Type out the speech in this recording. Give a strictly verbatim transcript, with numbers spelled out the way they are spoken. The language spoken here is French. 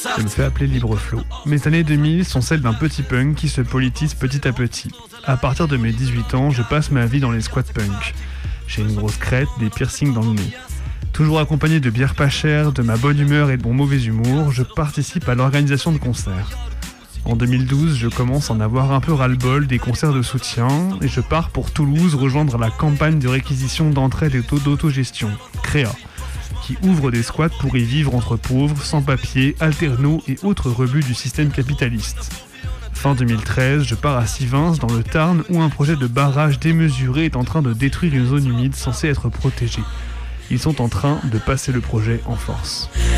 Je me fais appeler Libreflow. Mes années deux mille sont celles d'un petit punk qui se politise petit à petit. À partir de mes dix-huit ans, je passe ma vie dans les squats punk. J'ai une grosse crête, des piercings dans le nez. Toujours accompagné de bières pas chères, de ma bonne humeur et de mon mauvais humour, je participe à l'organisation de concerts. En deux mille douze, je commence à en avoir un peu ras-le-bol des concerts de soutien et je pars pour Toulouse rejoindre la campagne de réquisition d'entraide et d'autogestion, Créa, qui ouvre des squats pour y vivre entre pauvres, sans-papiers, alternaux et autres rebuts du système capitaliste. Fin deux mille treize, je pars à Sivins, dans le Tarn, où un projet de barrage démesuré est en train de détruire une zone humide censée être protégée. Ils sont en train de passer le projet en force.